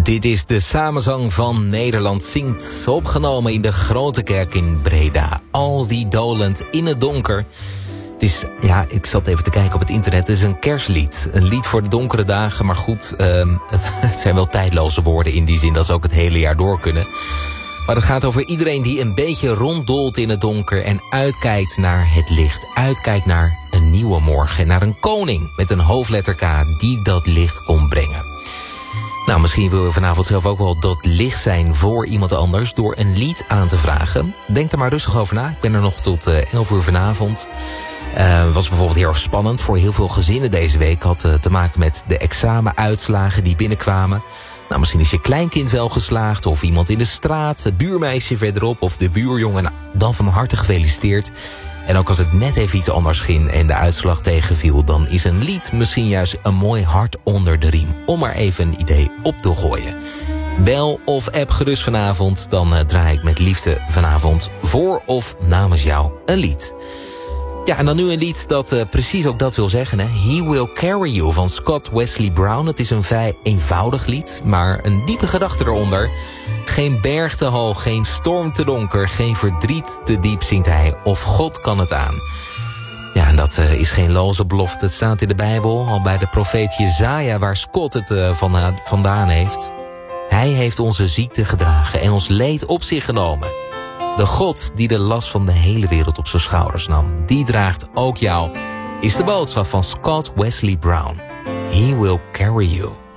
Dit is de samenzang van Nederland zingt, opgenomen in de Grote Kerk in Breda. Al die dolend in het donker. Het is, ja, ik zat even te kijken op het internet. Het is een kerstlied. Een lied voor de donkere dagen. Maar goed, het zijn wel tijdloze woorden in die zin dat ze ook het hele jaar door kunnen. Maar het gaat over iedereen die een beetje ronddolt in het donker en uitkijkt naar het licht. Uitkijkt naar een nieuwe morgen. Naar een koning met een hoofdletter K die dat licht kon brengen. Nou, misschien wil je vanavond zelf ook wel dat licht zijn voor iemand anders door een lied aan te vragen. Denk er maar rustig over na. Ik ben er nog tot 11 uur vanavond. Was bijvoorbeeld heel erg spannend voor heel veel gezinnen deze week. Had te maken met de examenuitslagen die binnenkwamen. Nou, misschien is je kleinkind wel geslaagd of iemand in de straat, het buurmeisje verderop of de buurjongen. Nou, dan van harte gefeliciteerd. En ook als het net even iets anders ging en de uitslag tegenviel, dan is een lied misschien juist een mooi hart onder de riem. Om maar even een idee op te gooien. Bel of app gerust vanavond, dan draai ik met liefde vanavond voor of namens jou een lied. Ja, en dan nu een lied dat precies ook dat wil zeggen. Hè? He Will Carry You van Scott Wesley Brown. Het is een vrij eenvoudig lied, maar een diepe gedachte eronder. Geen berg te hoog, geen storm te donker, geen verdriet te diep, zingt hij. Of God kan het aan. Ja, en dat is geen loze belofte. Het staat in de Bijbel, al bij de profeet Jesaja, waar Scott het vandaan heeft. Hij heeft onze ziekte gedragen en ons leed op zich genomen. De God die de last van de hele wereld op zijn schouders nam, die draagt ook jou, is de boodschap van Scott Wesley Brown. He will carry you.